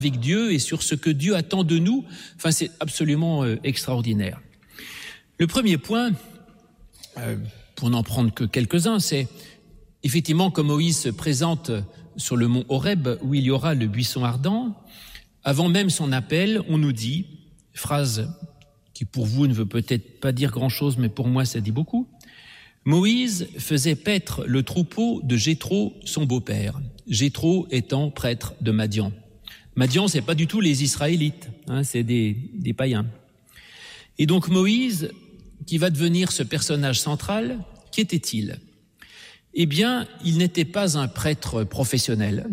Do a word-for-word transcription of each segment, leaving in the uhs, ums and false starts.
avec Dieu et sur ce que Dieu attend de nous. Enfin, c'est absolument euh, extraordinaire. Le premier point, euh, pour n'en prendre que quelques-uns, c'est effectivement comme Moïse se présente sur le mont Horeb où il y aura le buisson ardent. Avant même son appel, on nous dit, phrase qui pour vous ne veut peut-être pas dire grand-chose, mais pour moi ça dit beaucoup, Moïse faisait paître le troupeau de Jéthro, son beau-père, Jéthro étant prêtre de Madian. Madian, c'est pas du tout les Israélites, hein, c'est des, des païens. Et donc Moïse, qui va devenir ce personnage central, qui était-il ? Eh bien, il n'était pas un prêtre professionnel.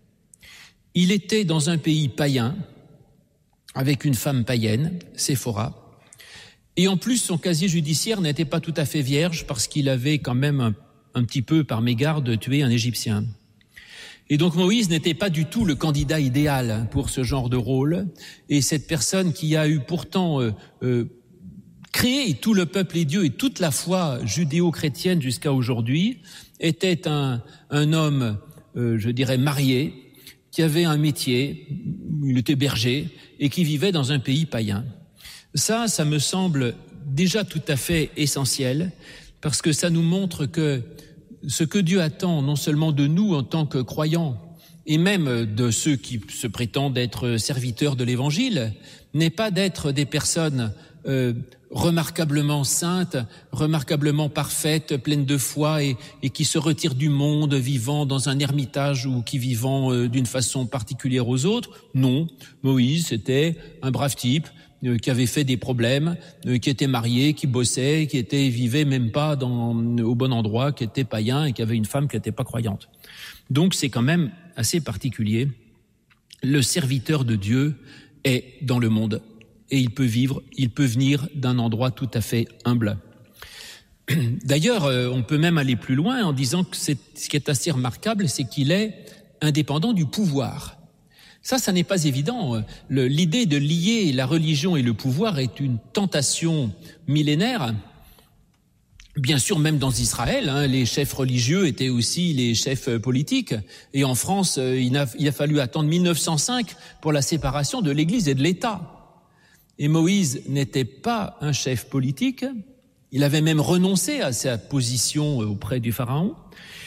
Il était dans un pays païen, avec une femme païenne, Séphora. Et en plus, son casier judiciaire n'était pas tout à fait vierge parce qu'il avait quand même un, un petit peu, par mégarde, tué un Égyptien. Et donc Moïse n'était pas du tout le candidat idéal pour ce genre de rôle. Et cette personne qui a eu pourtant euh, euh, créé tout le peuple et Dieu et toute la foi judéo-chrétienne jusqu'à aujourd'hui, était un, un homme, euh, je dirais, marié, qui avait un métier, il était berger, et qui vivait dans un pays païen. Ça, ça me semble déjà tout à fait essentiel, parce que ça nous montre que ce que Dieu attend, non seulement de nous en tant que croyants, et même de ceux qui se prétendent être serviteurs de l'Évangile, n'est pas d'être des personnes euh, remarquablement saintes, remarquablement parfaites, pleines de foi et, et qui se retirent du monde, vivant dans un ermitage ou qui vivant euh, d'une façon particulière aux autres. Non, Moïse, c'était un brave type euh, qui avait fait des problèmes, euh, qui était marié, qui bossait, qui était vivait même pas dans, au bon endroit, qui était païen et qui avait une femme qui n'était pas croyante. Donc c'est quand même assez particulier. Le serviteur de Dieu est dans le monde. Et il peut vivre, il peut venir d'un endroit tout à fait humble. D'ailleurs, on peut même aller plus loin en disant que c'est, ce qui est assez remarquable, c'est qu'il est indépendant du pouvoir. Ça, ça n'est pas évident. Le, l'idée de lier la religion et le pouvoir est une tentation millénaire. Bien sûr, même dans Israël, hein, les chefs religieux étaient aussi les chefs politiques. Et en France, il a, il a fallu attendre mille neuf cent cinq pour la séparation de l'Église et de l'État. Et Moïse n'était pas un chef politique, il avait même renoncé à sa position auprès du Pharaon.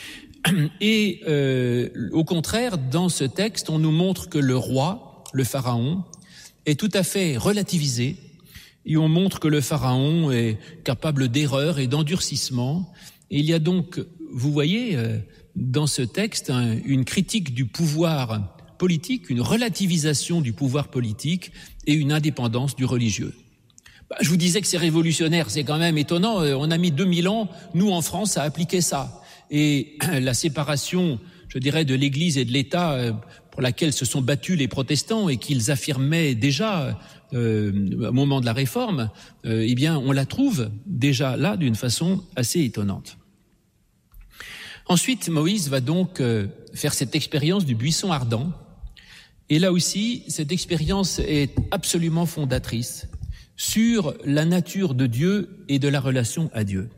Et euh, au contraire, dans ce texte, on nous montre que le roi, le Pharaon, est tout à fait relativisé, et on montre que le Pharaon est capable d'erreur et d'endurcissement. Et il y a donc, vous voyez, euh, dans ce texte, un, une critique du pouvoir politique, une relativisation du pouvoir politique et une indépendance du religieux. Bah, je vous disais que c'est révolutionnaire, c'est quand même étonnant. On a mis deux mille ans, nous en France, à appliquer ça. Et la séparation, je dirais, de l'Église et de l'État, pour laquelle se sont battus les protestants et qu'ils affirmaient déjà euh, au moment de la Réforme, euh, eh bien, on la trouve déjà là d'une façon assez étonnante. Ensuite, Moïse va donc euh, faire cette expérience du buisson ardent. Et là aussi, cette expérience est absolument fondatrice sur la nature de Dieu et de la relation à Dieu.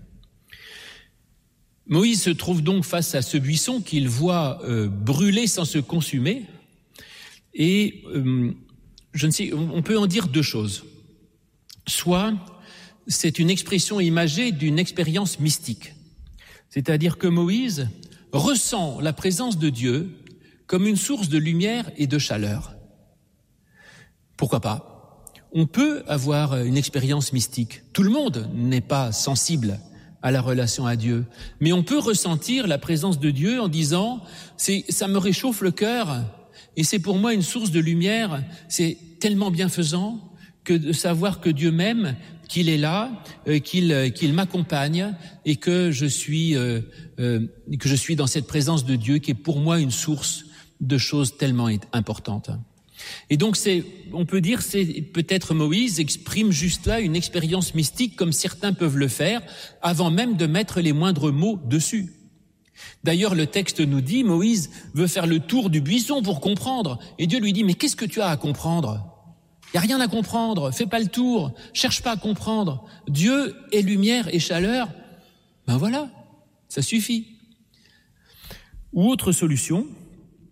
Moïse se trouve donc face à ce buisson qu'il voit euh, brûler sans se consumer. Et euh, je ne sais, on peut en dire deux choses. Soit c'est une expression imagée d'une expérience mystique. C'est-à-dire que Moïse ressent la présence de Dieu comme une source de lumière et de chaleur. Pourquoi pas ? On peut avoir une expérience mystique. Tout le monde n'est pas sensible à la relation à Dieu, mais on peut ressentir la présence de Dieu en disant c'est, ça me réchauffe le cœur et c'est pour moi une source de lumière. C'est tellement bienfaisant que de savoir que Dieu m'aime, qu'il est là, euh, qu'il, euh, qu'il m'accompagne et que je suis euh, euh, que je suis dans cette présence de Dieu qui est pour moi une source de choses tellement importantes. Et donc, c'est, on peut dire, c'est peut-être Moïse exprime juste là une expérience mystique comme certains peuvent le faire avant même de mettre les moindres mots dessus. D'ailleurs, le texte nous dit, Moïse veut faire le tour du buisson pour comprendre. Et Dieu lui dit, mais qu'est-ce que tu as à comprendre ? Il n'y a rien à comprendre, fais pas le tour, cherche pas à comprendre. Dieu est lumière et chaleur, ben voilà, ça suffit. Ou autre solution,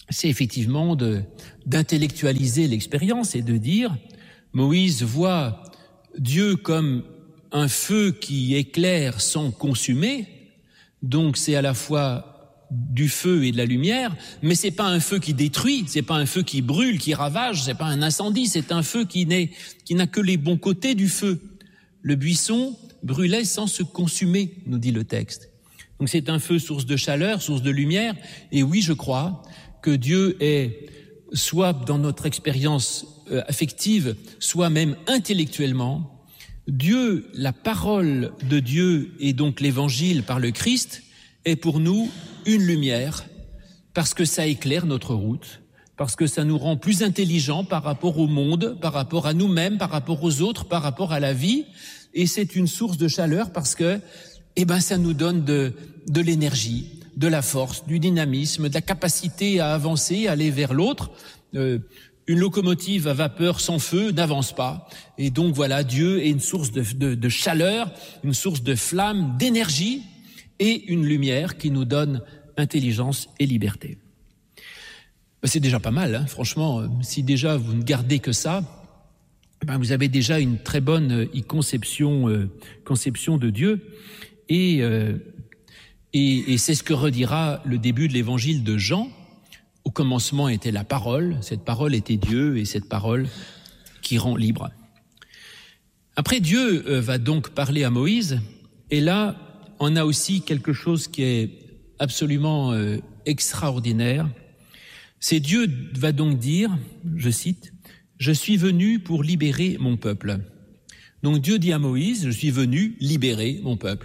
c'est effectivement de, d'intellectualiser l'expérience et de dire, Moïse voit Dieu comme un feu qui éclaire sans consumer, donc c'est à la fois du feu et de la lumière, mais c'est pas un feu qui détruit, c'est pas un feu qui brûle, qui ravage, c'est pas un incendie, c'est un feu qui n'est, qui n'a que les bons côtés du feu. Le buisson brûlait sans se consumer, nous dit le texte. Donc c'est un feu source de chaleur, source de lumière, et oui, je crois que Dieu est, soit dans notre expérience euh, affective, soit même intellectuellement, Dieu, la parole de Dieu et donc l'évangile par le Christ, est pour nous une lumière, parce que ça éclaire notre route, parce que ça nous rend plus intelligents par rapport au monde, par rapport à nous-mêmes, par rapport aux autres, par rapport à la vie, et c'est une source de chaleur parce que, eh ben, ça nous donne de, de l'énergie, de la force, du dynamisme, de la capacité à avancer, à aller vers l'autre. Euh, une locomotive à vapeur sans feu n'avance pas, et donc voilà, Dieu est une source de, de, de chaleur, une source de flamme, d'énergie, et une lumière qui nous donne intelligence et liberté. C'est déjà pas mal, hein, franchement. Si déjà vous ne gardez que ça, ben vous avez déjà une très bonne conception, euh, conception de Dieu. Et, euh, et, et c'est ce que redira le début de l'évangile de Jean. Au commencement était la parole, cette parole était Dieu, et cette parole qui rend libre. Après, Dieu euh, va donc parler à Moïse, et là, on a aussi quelque chose qui est absolument euh, extraordinaire. C'est Dieu va donc dire, je cite, « Je suis venu pour libérer mon peuple ». Donc Dieu dit à Moïse, « Je suis venu libérer mon peuple ».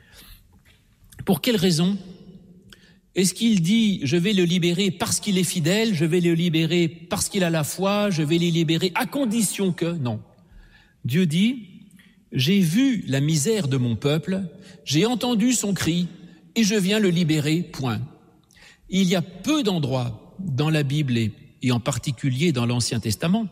Pour quelle raison ? Est-ce qu'il dit, je vais le libérer parce qu'il est fidèle, je vais le libérer parce qu'il a la foi, je vais le libérer à condition que... Non. Dieu dit, j'ai vu la misère de mon peuple, j'ai entendu son cri et je viens le libérer, point. Il y a peu d'endroits dans la Bible et, et en particulier dans l'Ancien Testament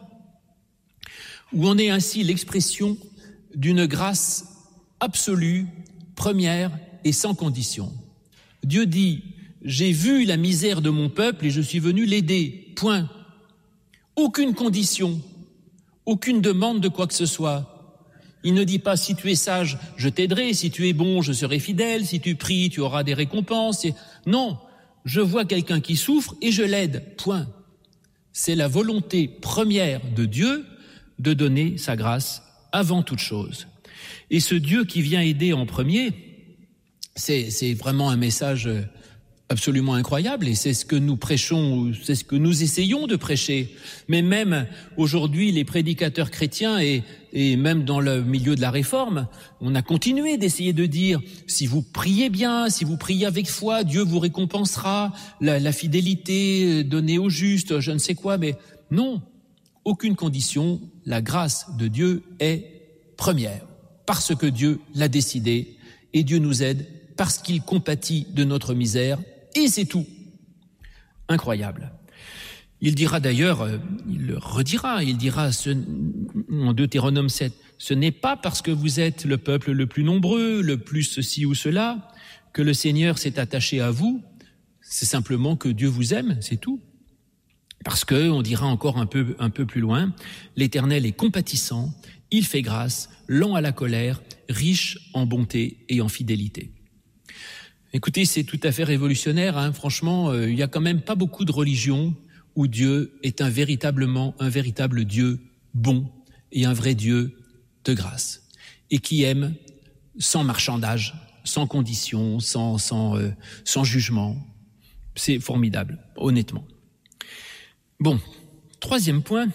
où on est ainsi l'expression d'une grâce absolue, première et sans condition. Dieu dit, j'ai vu la misère de mon peuple et je suis venu l'aider, point. Aucune condition, aucune demande de quoi que ce soit. Il ne dit pas, si tu es sage, je t'aiderai, si tu es bon, je serai fidèle, si tu pries, tu auras des récompenses. Non, je vois quelqu'un qui souffre et je l'aide, point. C'est la volonté première de Dieu de donner sa grâce avant toute chose. Et ce Dieu qui vient aider en premier, c'est, c'est vraiment un message absolument incroyable, et c'est ce que nous prêchons, c'est ce que nous essayons de prêcher. Mais même aujourd'hui, les prédicateurs chrétiens et, et même dans le milieu de la réforme, on a continué d'essayer de dire, si vous priez bien, si vous priez avec foi, Dieu vous récompensera, la, la fidélité donnée au juste, je ne sais quoi, mais non, aucune condition, la grâce de Dieu est première, parce que Dieu l'a décidé, et Dieu nous aide parce qu'il compatit de notre misère, et c'est tout. Incroyable. Il dira d'ailleurs, il le redira, il dira ce, en Deutéronome sept, ce n'est pas parce que vous êtes le peuple le plus nombreux, le plus ceci ou cela, que le Seigneur s'est attaché à vous, c'est simplement que Dieu vous aime, c'est tout. Parce que, on dira encore un peu, un peu plus loin, l'Éternel est compatissant, il fait grâce, lent à la colère, riche en bonté et en fidélité. Écoutez, c'est tout à fait révolutionnaire, hein. Franchement, euh, il y a quand même pas beaucoup de religions où Dieu est un véritablement, un véritable Dieu bon et un vrai Dieu de grâce, et qui aime sans marchandage, sans condition, sans, sans, euh, sans jugement. C'est formidable, honnêtement. Bon, troisième point,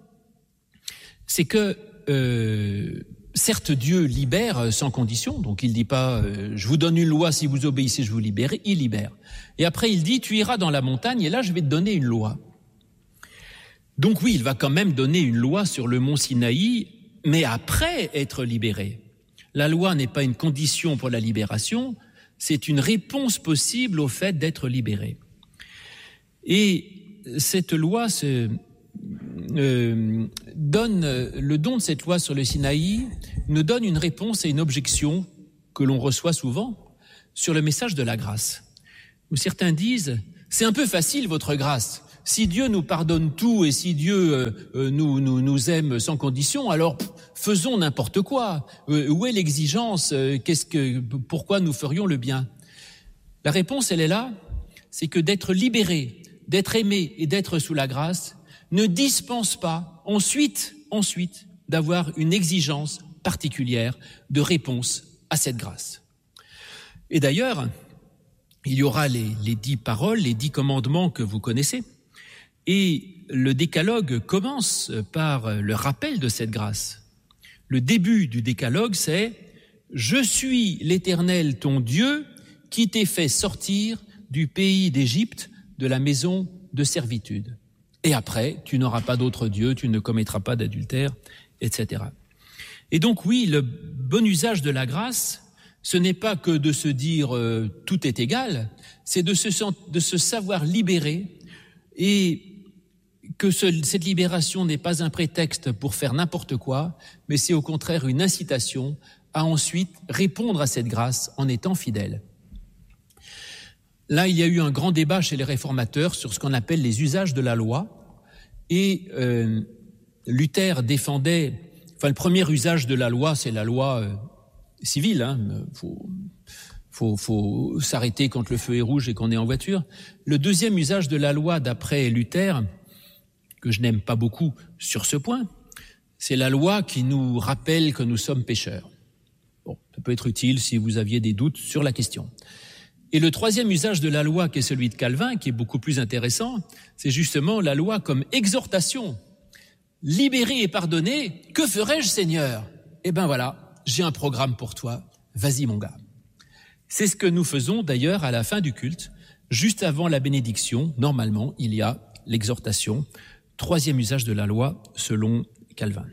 c'est que euh, certes, Dieu libère sans condition, donc il ne dit pas euh, « je vous donne une loi, si vous obéissez, je vous libère », il libère. Et après, il dit « tu iras dans la montagne et là, je vais te donner une loi ». Donc oui, il va quand même donner une loi sur le mont Sinaï, mais après être libéré. La loi n'est pas une condition pour la libération, c'est une réponse possible au fait d'être libéré. Et cette loi se... Euh, donne le don de cette loi sur le Sinaï nous donne une réponse à une objection que l'on reçoit souvent sur le message de la grâce, où certains disent c'est un peu facile votre grâce, Si Dieu nous pardonne tout et si Dieu euh, nous, nous, nous aime sans condition, alors pff, faisons n'importe quoi. Euh, où est l'exigence? euh, Qu'est-ce que, pourquoi nous ferions le bien? La réponse, elle est là, c'est que d'être libéré, d'être aimé et d'être sous la grâce ne dispense pas ensuite, ensuite d'avoir une exigence particulière de réponse à cette grâce. Et d'ailleurs, il y aura les, les dix paroles, les dix commandements que vous connaissez, et le décalogue commence par le rappel de cette grâce. Le début du décalogue, c'est « Je suis l'Éternel ton Dieu qui t'ai fait sortir du pays d'Égypte, de la maison de servitude. » Et après, tu n'auras pas d'autre Dieu, tu ne commettras pas d'adultère, et cetera. Et donc oui, le bon usage de la grâce, ce n'est pas que de se dire euh, tout est égal, c'est de se, de se savoir libéré et que ce, cette libération n'est pas un prétexte pour faire n'importe quoi, mais c'est au contraire une incitation à ensuite répondre à cette grâce en étant fidèle. Là, il y a eu un grand débat chez les réformateurs sur ce qu'on appelle les usages de la loi et euh, Luther défendait, enfin le premier usage de la loi, c'est la loi euh, civile, hein, faut, faut, faut s'arrêter quand le feu est rouge et qu'on est en voiture. Le deuxième usage de la loi d'après Luther, que je n'aime pas beaucoup sur ce point, c'est la loi qui nous rappelle que nous sommes pécheurs. Bon, ça peut être utile si vous aviez des doutes sur la question. Et le troisième usage de la loi, qui est celui de Calvin, qui est beaucoup plus intéressant, c'est justement la loi comme exhortation. Libéré et pardonné, que ferais-je, Seigneur? Eh ben voilà, j'ai un programme pour toi, vas-y mon gars. C'est ce que nous faisons d'ailleurs à la fin du culte, juste avant la bénédiction. Normalement, il y a l'exhortation, troisième usage de la loi selon Calvin.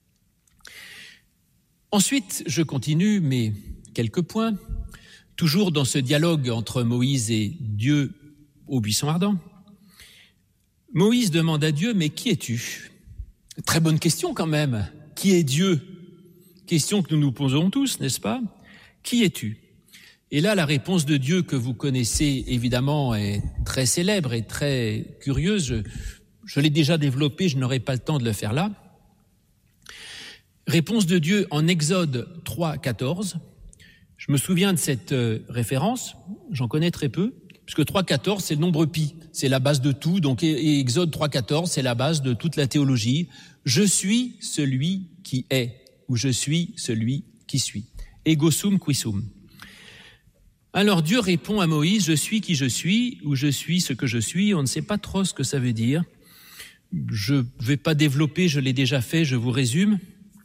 Ensuite, je continue mes quelques points, toujours dans ce dialogue entre Moïse et Dieu au buisson ardent. Moïse demande à Dieu, mais qui es-tu? Très bonne question quand même. Qui est Dieu? Question que nous nous posons tous, n'est-ce pas? Qui es-tu? Et là, la réponse de Dieu que vous connaissez évidemment est très célèbre et très curieuse. Je, je l'ai déjà développée, je n'aurai pas le temps de le faire là. Réponse de Dieu en Exode trois, quatorze. Je me souviens de cette euh, référence, j'en connais très peu, puisque trois, quatorze, c'est le nombre pi, c'est la base de tout, donc et, et Exode trois, quatorze, c'est la base de toute la théologie. Je suis celui qui est, ou je suis celui qui suis. Ego sum qui sum. Alors Dieu répond à Moïse, je suis qui je suis, ou je suis ce que je suis, on ne sait pas trop ce que ça veut dire. Je ne vais pas développer, je l'ai déjà fait, je vous résume.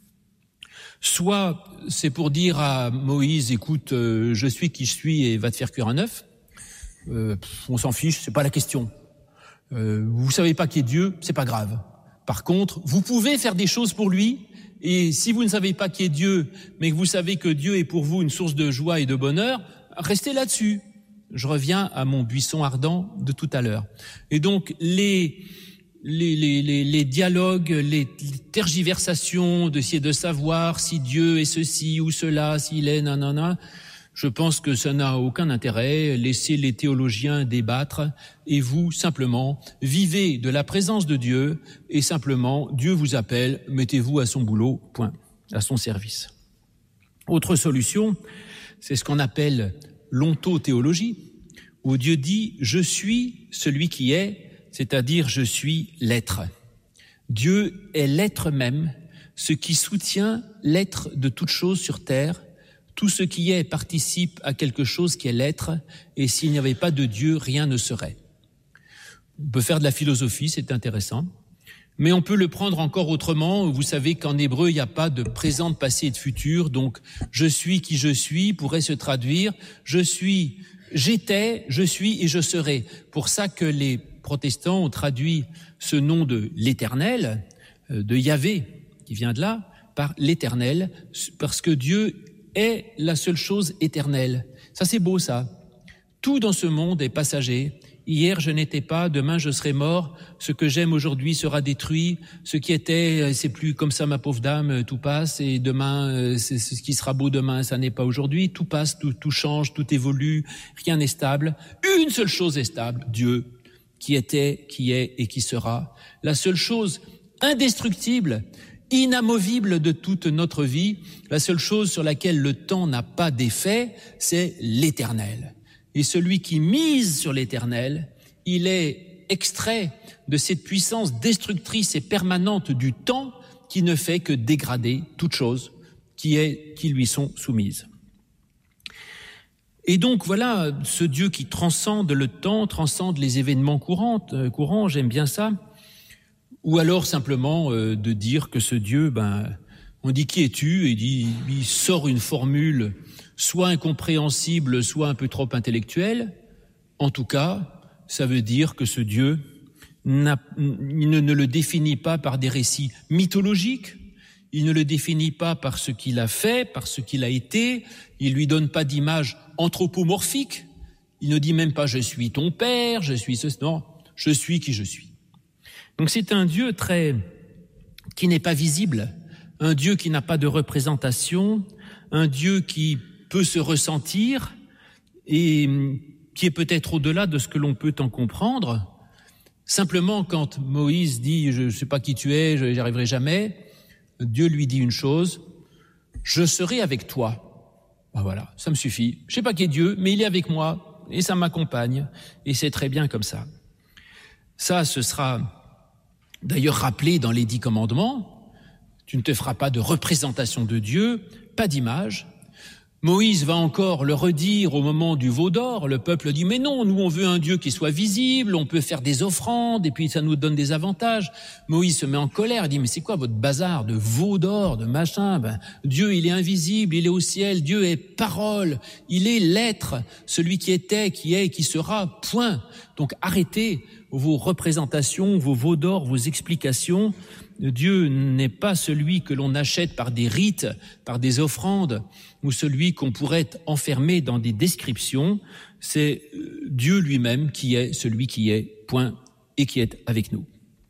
Soit c'est pour dire à Moïse, écoute, euh, je suis qui je suis et va te faire cuire un œuf. Euh, on s'en fiche, c'est pas la question. Euh, vous savez pas qui est Dieu, c'est pas grave. Par contre, vous pouvez faire des choses pour lui, et si vous ne savez pas qui est Dieu, mais que vous savez que Dieu est pour vous une source de joie et de bonheur, restez là-dessus. Je reviens à mon buisson ardent de tout à l'heure. Et donc, les... Les, les, les, les dialogues, les, les tergiversations, d'essayer de savoir si Dieu est ceci ou cela, s'il est nanana, je pense que ça n'a aucun intérêt. Laissez les théologiens débattre et vous, simplement, vivez de la présence de Dieu et simplement, Dieu vous appelle, mettez-vous à son boulot, point, à son service. Autre solution, c'est ce qu'on appelle l'ontothéologie, où Dieu dit « Je suis celui qui est », c'est-à-dire je suis l'être. Dieu est l'être même, ce qui soutient l'être de toute chose sur terre. Tout ce qui est participe à quelque chose qui est l'être, et s'il n'y avait pas de Dieu, rien ne serait. On peut faire de la philosophie, c'est intéressant, mais on peut le prendre encore autrement. Vous savez qu'en hébreu, il n'y a pas de présent, de passé et de futur, donc je suis qui je suis pourrait se traduire je suis, j'étais, je suis et je serai. Pour ça que les protestants ont traduit ce nom de l'Éternel, de Yahvé, qui vient de là, par l'Éternel, parce que Dieu est la seule chose éternelle. Ça, c'est beau, ça. Tout dans ce monde est passager. Hier, je n'étais pas, demain, je serai mort. Ce que j'aime aujourd'hui sera détruit. Ce qui était, c'est plus comme ça, ma pauvre dame, tout passe. Et demain, c'est ce qui sera beau demain, ça n'est pas aujourd'hui. Tout passe, tout, tout change, tout évolue. Rien n'est stable. Une seule chose est stable, Dieu, qui était, qui est et qui sera. La seule chose indestructible, inamovible de toute notre vie, la seule chose sur laquelle le temps n'a pas d'effet, c'est l'Éternel. Et celui qui mise sur l'Éternel, il est extrait de cette puissance destructrice et permanente du temps qui ne fait que dégrader toute chose qui est, qui lui sont soumises. Et donc voilà ce Dieu qui transcende le temps, transcende les événements courants, euh, courants, j'aime bien ça. Ou alors simplement euh, de dire que ce Dieu, ben, on dit qui es-tu, et il dit, il sort une formule soit incompréhensible, soit un peu trop intellectuelle. En tout cas, ça veut dire que ce Dieu n'a, il ne, ne le définit pas par des récits mythologiques, il ne le définit pas par ce qu'il a fait, par ce qu'il a été, il lui donne pas d'image anthropomorphique, il ne dit même pas je suis ton père, je suis ce, non, je suis qui je suis. Donc c'est un Dieu très, qui n'est pas visible, un Dieu qui n'a pas de représentation, un Dieu qui peut se ressentir et qui est peut-être au-delà de ce que l'on peut en comprendre. Simplement, quand Moïse dit « je ne sais pas qui tu es, je n'y arriverai jamais », Dieu lui dit une chose « je serai avec toi ». Ben voilà, ça me suffit. Je ne sais pas qui est Dieu, mais il est avec moi et ça m'accompagne et c'est très bien comme ça. Ça, ce sera d'ailleurs rappelé dans les dix commandements. Tu ne te feras pas de représentation de Dieu, pas d'image. Moïse va encore le redire au moment du veau d'or. Le peuple dit « mais non, nous on veut un Dieu qui soit visible, on peut faire des offrandes et puis ça nous donne des avantages ». Moïse se met en colère, il dit « mais c'est quoi votre bazar de veau d'or, de machin ?» Ben, Dieu, il est invisible, il est au ciel, Dieu est parole, il est l'être, celui qui était, qui est, qui sera, point. Donc arrêtez vos représentations, vos veaux d'or, vos explications. Dieu n'est pas celui que l'on achète par des rites, par des offrandes, ou celui qu'on pourrait enfermer dans des descriptions. C'est Dieu lui-même qui est celui qui est, point, et qui est avec nous.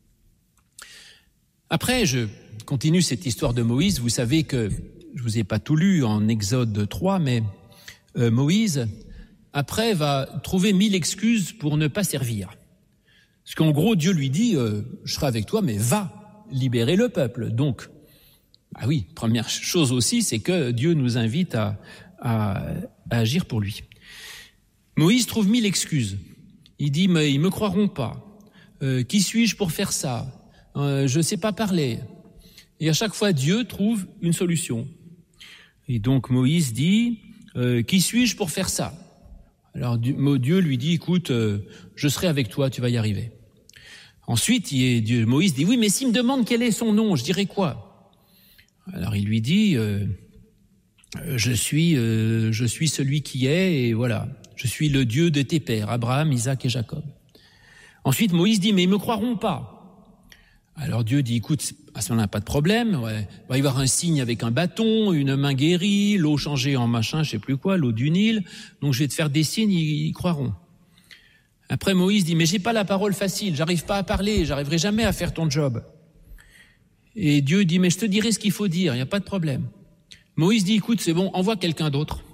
Après, je continue cette histoire de Moïse. Vous savez que, je vous ai pas tout lu en Exode trois, mais euh, Moïse, après, va trouver mille excuses pour ne pas servir. Parce qu'en gros, Dieu lui dit, euh, je serai avec toi, mais va libérer le peuple. Donc, ah oui, première chose aussi, c'est que Dieu nous invite à, à, à agir pour lui. Moïse trouve mille excuses. Il dit, mais ils me croiront pas. Euh, qui suis-je pour faire ça? euh, Je sais pas parler. Et à chaque fois, Dieu trouve une solution. Et donc Moïse dit, euh, qui suis-je pour faire ça? Alors Dieu lui dit, écoute, euh, je serai avec toi, tu vas y arriver. Ensuite, il est, Dieu, Moïse dit, oui, mais s'il me demande quel est son nom, je dirai quoi? Alors il lui dit, euh, je suis, euh, je suis celui qui est, et voilà, je suis le Dieu de tes pères, Abraham, Isaac et Jacob. Ensuite, Moïse dit, mais ils me croiront pas. Alors Dieu dit, écoute, à ce moment-là, pas de problème, ouais. Il va y avoir un signe avec un bâton, une main guérie, l'eau changée en machin, je sais plus quoi, l'eau du Nil, donc je vais te faire des signes, ils, ils croiront. Après, Moïse dit, mais j'ai pas la parole facile, j'arrive pas à parler, j'arriverai jamais à faire ton job. Et Dieu dit, mais je te dirai ce qu'il faut dire, il n'y a pas de problème. Moïse dit, écoute, c'est bon, envoie quelqu'un d'autre.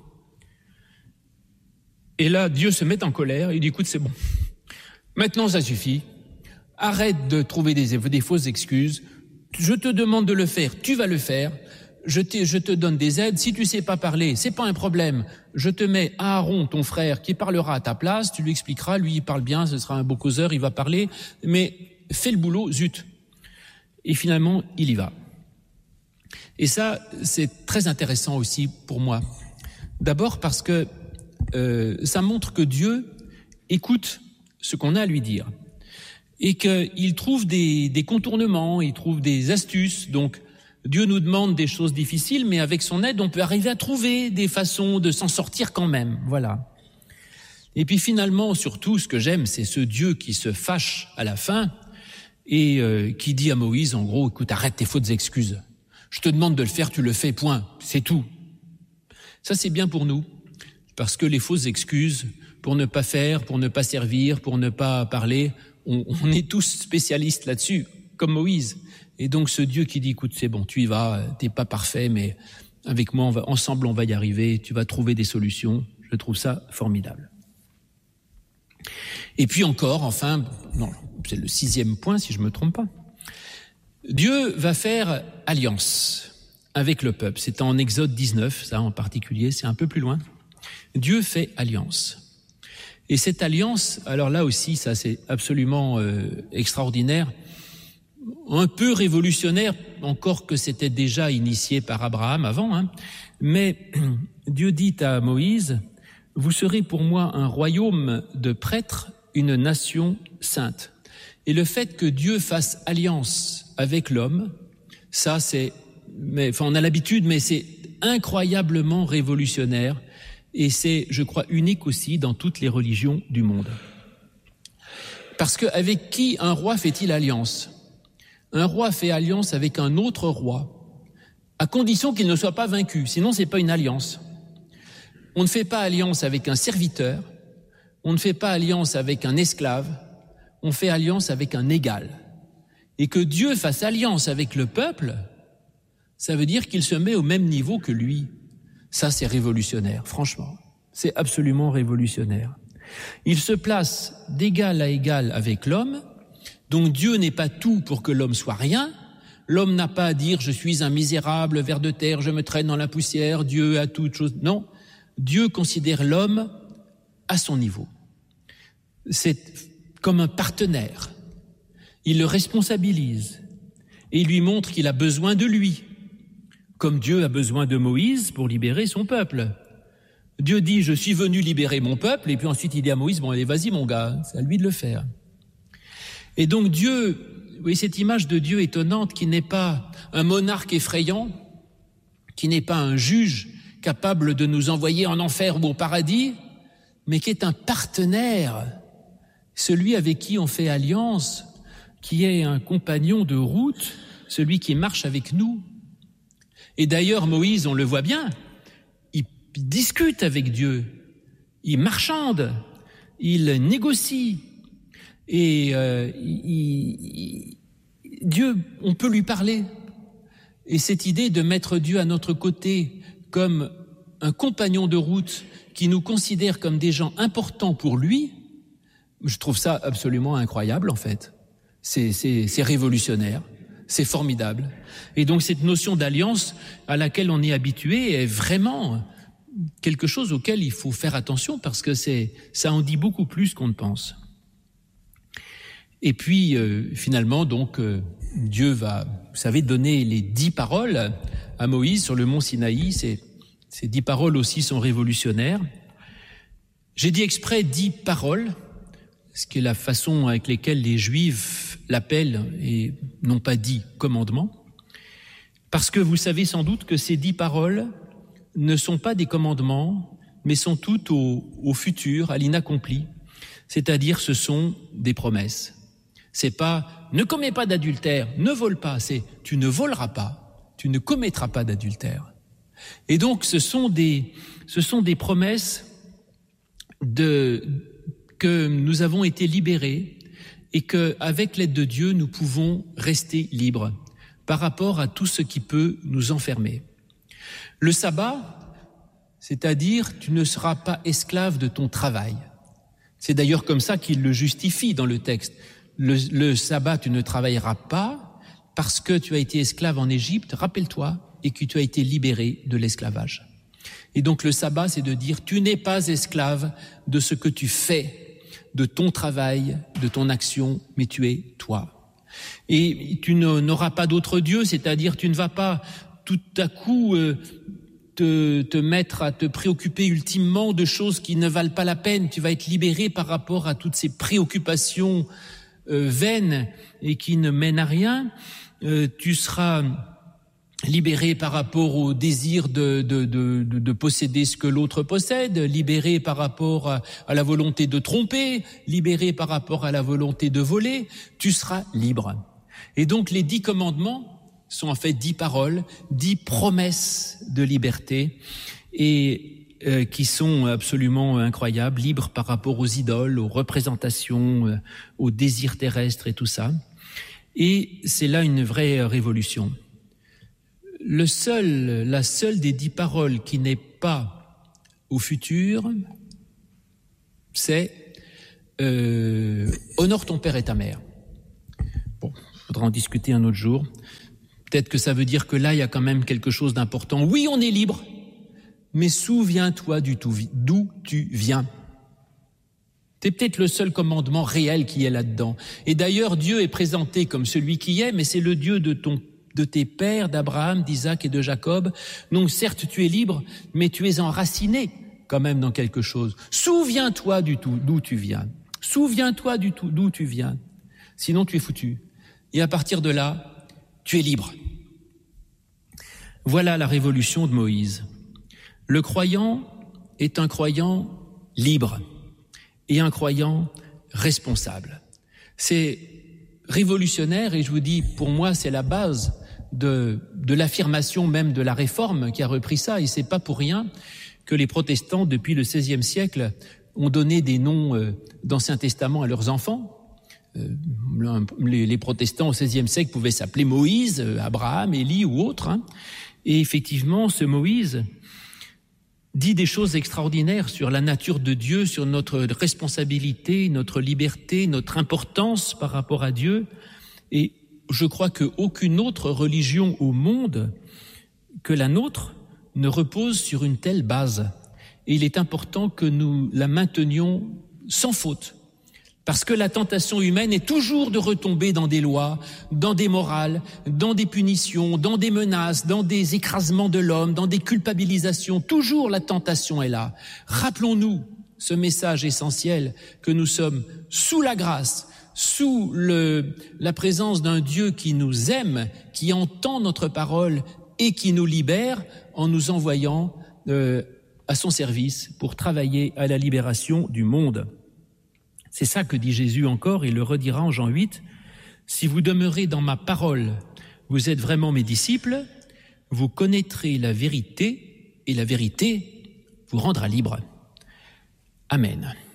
Et là, Dieu se met en colère, il dit, écoute, c'est bon. Maintenant, ça suffit. Arrête de trouver des, des fausses excuses. Je te demande de le faire, tu vas le faire. Je te, je te donne des aides. Si tu sais pas parler, c'est pas un problème. Je te mets Aaron, ton frère, qui parlera à ta place. Tu lui expliqueras. Lui, il parle bien. Ce sera un beau causeur. Il va parler. Mais fais le boulot, zut. Et finalement, il y va. Et ça, c'est très intéressant aussi pour moi. D'abord parce que euh, ça montre que Dieu écoute ce qu'on a à lui dire. Et qu'il trouve des, des contournements, il trouve des astuces. Donc, Dieu nous demande des choses difficiles, mais avec son aide, on peut arriver à trouver des façons de s'en sortir quand même. Voilà. Et puis finalement, surtout, ce que j'aime, c'est ce Dieu qui se fâche à la fin et euh, qui dit à Moïse, en gros, écoute, arrête tes fautes excuses. Je te demande de le faire, tu le fais, point. C'est tout. Ça, c'est bien pour nous, parce que les fausses excuses, pour ne pas faire, pour ne pas servir, pour ne pas parler, on, on est tous spécialistes là-dessus, comme Moïse. Et donc ce Dieu qui dit, écoute, c'est bon, tu y vas, t'es pas parfait, mais avec moi, on va, ensemble, on va y arriver, tu vas trouver des solutions. Je trouve ça formidable. Et puis encore, enfin, non, c'est le sixième point si je me trompe pas. Dieu va faire alliance avec le peuple. C'est en Exode dix-neuf, ça en particulier, c'est un peu plus loin. Dieu fait alliance. Et cette alliance, alors là aussi, ça c'est absolument euh, extraordinaire, un peu révolutionnaire, encore que c'était déjà initié par Abraham avant, hein. Mais Dieu dit à Moïse, « Vous serez pour moi un royaume de prêtres, une nation sainte. » Et le fait que Dieu fasse alliance avec l'homme, ça c'est, mais, enfin on a l'habitude, mais c'est incroyablement révolutionnaire et c'est, je crois, unique aussi dans toutes les religions du monde. Parce que avec qui un roi fait-il alliance ? Un roi fait alliance avec un autre roi, à condition qu'il ne soit pas vaincu, sinon c'est pas une alliance. On ne fait pas alliance avec un serviteur, on ne fait pas alliance avec un esclave, on fait alliance avec un égal. Et que Dieu fasse alliance avec le peuple, ça veut dire qu'il se met au même niveau que lui. Ça, c'est révolutionnaire, franchement. C'est absolument révolutionnaire. Il se place d'égal à égal avec l'homme, donc Dieu n'est pas tout pour que l'homme soit rien. L'homme n'a pas à dire « je suis un misérable ver de terre, je me traîne dans la poussière, Dieu a toute chose ». Non, Dieu considère l'homme à son niveau. C'est comme un partenaire. Il le responsabilise et il lui montre qu'il a besoin de lui, comme Dieu a besoin de Moïse pour libérer son peuple. Dieu dit « je suis venu libérer mon peuple » et puis ensuite il dit à Moïse « bon allez, vas-y mon gars, c'est à lui de le faire ». Et donc Dieu, vous voyez cette image de Dieu étonnante qui n'est pas un monarque effrayant, qui n'est pas un juge capable de nous envoyer en enfer ou au paradis, mais qui est un partenaire, celui avec qui on fait alliance, qui est un compagnon de route, celui qui marche avec nous. Et d'ailleurs, Moïse, on le voit bien, il discute avec Dieu, il marchande, il négocie, et euh, il, il, Dieu, on peut lui parler. Et cette idée de mettre Dieu à notre côté comme un compagnon de route qui nous considère comme des gens importants pour lui, je trouve ça absolument incroyable en fait. C'est, c'est, c'est révolutionnaire, c'est formidable. Et donc cette notion d'alliance à laquelle on est habitué est vraiment quelque chose auquel il faut faire attention parce que c'est, ça en dit beaucoup plus qu'on ne pense. Et puis euh, finalement donc euh, Dieu va, vous savez, donner les dix paroles à Moïse sur le mont Sinaï. Ces, ces dix paroles aussi sont révolutionnaires. J'ai dit exprès dix paroles, ce qui est la façon avec laquelle les Juifs l'appellent et n'ont pas dit commandement, parce que vous savez sans doute que ces dix paroles ne sont pas des commandements, mais sont toutes au, au futur, à l'inaccompli, c'est-à-dire ce sont des promesses. C'est pas « ne commets pas d'adultère, ne vole pas », c'est « tu ne voleras pas, tu ne commettras pas d'adultère ». Et donc ce sont des, ce sont des promesses de, que nous avons été libérés et qu'avec l'aide de Dieu, nous pouvons rester libres par rapport à tout ce qui peut nous enfermer. Le sabbat, c'est-à-dire tu ne seras pas esclave de ton travail. C'est d'ailleurs comme ça qu'il le justifie dans le texte. Le, le sabbat, tu ne travailleras pas parce que tu as été esclave en Égypte, rappelle-toi, et que tu as été libéré de l'esclavage. Et donc le sabbat, c'est de dire tu n'es pas esclave de ce que tu fais, de ton travail, de ton action, mais tu es toi. Et tu n'auras pas d'autre Dieu, c'est-à-dire tu ne vas pas tout à coup euh, te, te mettre à te préoccuper ultimement de choses qui ne valent pas la peine. Tu vas être libéré par rapport à toutes ces préoccupations euh, vaines et qui ne mènent à rien. Euh, tu seras libéré par rapport au désir de, de, de, de, de posséder ce que l'autre possède, libéré par rapport à, à la volonté de tromper, libéré par rapport à la volonté de voler, tu seras libre. Et donc les dix commandements sont en fait dix paroles, dix promesses de liberté et euh, qui sont absolument incroyables, libres par rapport aux idoles, aux représentations, euh, aux désirs terrestres et tout ça. Et c'est là une vraie révolution. Le seul, la seule des dix paroles qui n'est pas au futur, c'est euh, honore ton père et ta mère. Bon, il faudra en discuter un autre jour. Peut-être que ça veut dire que là, il y a quand même quelque chose d'important. Oui, on est libre, mais souviens-toi du tout, d'où tu viens. C'est peut-être le seul commandement réel qui est là-dedans. Et d'ailleurs, Dieu est présenté comme celui qui est, mais c'est le Dieu de ton de tes pères, d'Abraham, d'Isaac et de Jacob. Donc certes, tu es libre, mais tu es enraciné quand même dans quelque chose. Souviens-toi du tout d'où tu viens. Souviens-toi du tout d'où tu viens. Sinon, tu es foutu. Et à partir de là, tu es libre. Voilà la révolution de Moïse. Le croyant est un croyant libre et un croyant responsable. C'est révolutionnaire et je vous dis, pour moi, c'est la base de, de l'affirmation même de la réforme qui a repris ça. Et c'est pas pour rien que les protestants, depuis le seizième siècle, ont donné des noms euh, d'Ancien Testament à leurs enfants. Euh, les, les protestants au seizième siècle pouvaient s'appeler Moïse, euh, Abraham, Élie ou autres. Hein. Et effectivement, ce Moïse dit des choses extraordinaires sur la nature de Dieu, sur notre responsabilité, notre liberté, notre importance par rapport à Dieu. Et je crois qu'aucune autre religion au monde que la nôtre ne repose sur une telle base. Et il est important que nous la maintenions sans faute. Parce que la tentation humaine est toujours de retomber dans des lois, dans des morales, dans des punitions, dans des menaces, dans des écrasements de l'homme, dans des culpabilisations. Toujours la tentation est là. Rappelons-nous ce message essentiel que nous sommes sous la grâce, sous le, la présence d'un Dieu qui nous aime, qui entend notre parole et qui nous libère en nous envoyant euh, à son service pour travailler à la libération du monde. C'est ça que dit Jésus encore, il le redira en Jean huit. « Si vous demeurez dans ma parole, vous êtes vraiment mes disciples, vous connaîtrez la vérité et la vérité vous rendra libre. » Amen.